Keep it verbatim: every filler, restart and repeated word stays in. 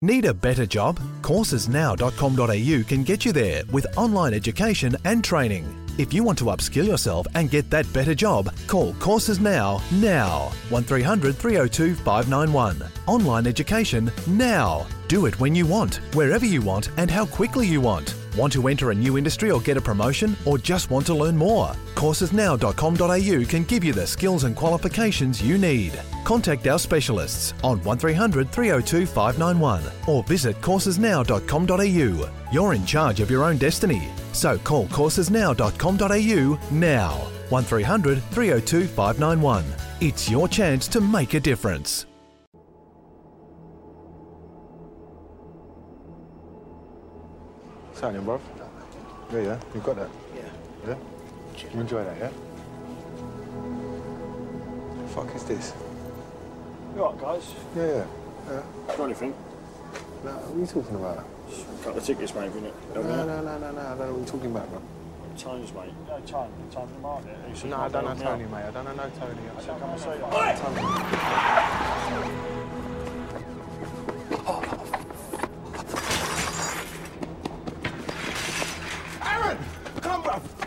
Need a better job? courses now dot com dot a u can get you there with online education and training. If you want to upskill yourself and get that better job, call Courses Now, now. one three hundred, three oh two, five nine one. Online education now. Do it when you want, wherever you want and how quickly you want. Want to enter a new industry or get a promotion, or just want to learn more? courses now dot com dot a u can give you the skills and qualifications you need. Contact our specialists on one three hundred, three oh two, five nine one or visit courses now dot com dot a u. You're in charge of your own destiny, so call courses now dot com dot a u now. one three hundred, three oh two, five nine one. It's your chance to make a difference. Sounding, bro. Yeah, yeah, you got that. Yeah. Yeah? You enjoy that, yeah? The fuck is this? You alright, guys? Yeah, yeah. yeah. Got anything? No, what are you talking about? A couple of tickets, maybe, innit? No, no, no, no, no, I don't know what you're talking about, bro. Tones, mate. No, Tone. Tone from the market. No, I don't know Tony, mate. I don't know no Tony. I said, come and see you. Aaron! Come, bruv!